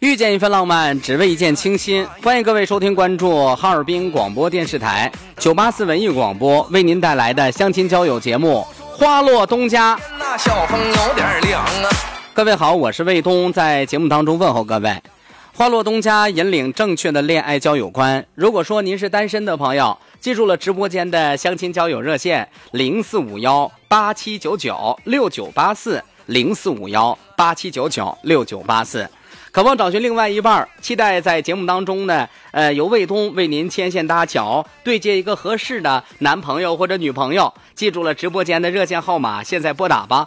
遇见一份浪漫，只为一见倾心。欢迎各位收听关注哈尔滨广播电视台984文艺广播为您带来的相亲交友节目《花落东家》。 那小风有点凉啊！ 各位好，我是卫东，在节目当中问候各位。花落东家引领正确的恋爱交友观。如果说您是单身的朋友，记住了直播间的相亲交友热线045187996984045187996984，渴望找寻另外一半，期待在节目当中呢，由卫东为您牵线搭桥，对接一个合适的男朋友或者女朋友。记住了直播间的热线号码，现在拨打吧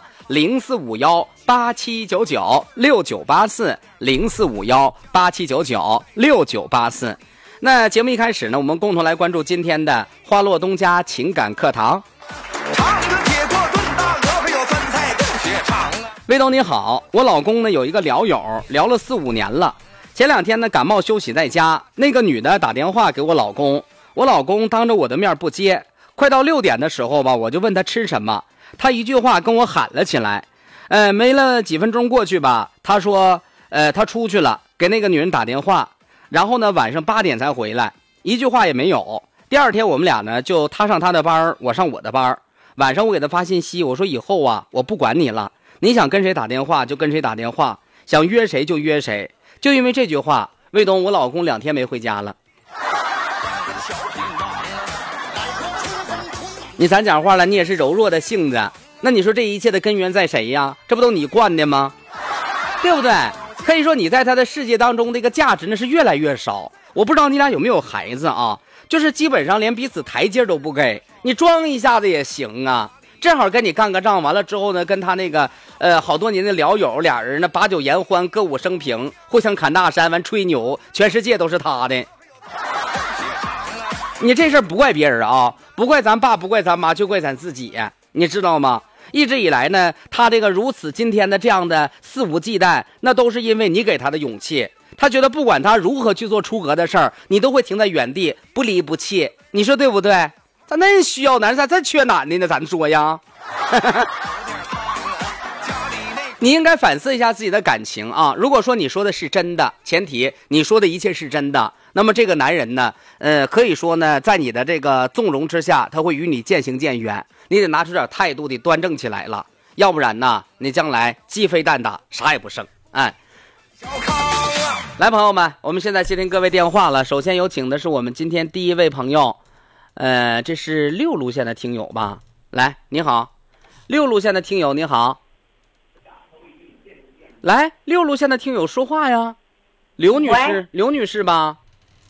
，045187996984045187996984。那节目一开始呢，我们共同来关注今天的花落东家情感课堂。卫东你好，我老公呢有一个聊友，聊了4、5年了。前2天呢感冒休息在家，那个女的打电话给我老公，我老公当着我的面不接。快到6点的时候吧，我就问他吃什么，他一句话跟我喊了起来。没了几分钟过去吧，他说他出去了，给那个女人打电话，然后呢晚上8点才回来，一句话也没有。第2天我们俩呢就他上他的班，我上我的班。晚上我给他发信息，我说以后啊我不管你了，你想跟谁打电话就跟谁打电话，想约谁就约谁。就因为这句话，卫东我老公2天没回家了。你咱讲话了，你也是柔弱的性子，那你说这一切的根源在谁呀？这不都你惯的吗？对不对？可以说你在他的世界当中这个价值呢是越来越少。我不知道你俩有没有孩子啊，就是基本上连彼此台阶都不给，你装一下子也行啊。正好跟你干个仗，完了之后呢，跟他那个好多年的聊友俩人呢把酒言欢，歌舞升平，互相侃大山，完吹牛，全世界都是他的。你这事儿不怪别人啊，不怪咱爸，不怪咱妈，就怪咱自己，你知道吗？一直以来呢，他这个如此今天的这样的肆无忌惮，那都是因为你给他的勇气。他觉得不管他如何去做出格的事儿，你都会停在原地不离不弃，你说对不对？咱那需要男人，咱缺男的呢，咱说呀。你应该反思一下自己的感情啊！如果说你说的是真的，前提你说的一切是真的，那么这个男人呢，可以说呢，在你的这个纵容之下，他会与你渐行渐远。你得拿出点态度，得端正起来了，要不然呢，你将来鸡飞蛋打，啥也不剩。哎，来，朋友们，我们现在接听各位电话了。首先有请的是我们今天第一位朋友，这是6路线的听友吧？来，你好，6路线的听友，你好。来，6路线的听友说话呀，刘女士，刘女士吧？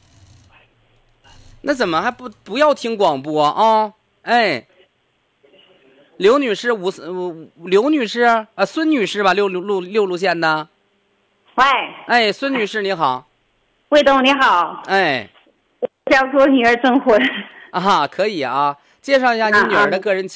那怎么还不要听广播啊？哎，刘女士，刘女士啊，孙女士吧，6路线的。 喂， 哎，孙女士你好。 卫东你好。 哎， 想给我女儿征婚。 啊，可以啊，介绍一下你女儿的个人情